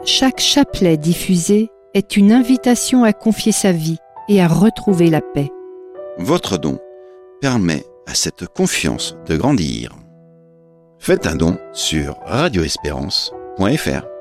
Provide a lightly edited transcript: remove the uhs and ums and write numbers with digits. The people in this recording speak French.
Chaque chapelet diffusé est une invitation à confier sa vie et à retrouver la paix. Votre don permet à cette confiance de grandir. Faites un don sur radioespérance.fr.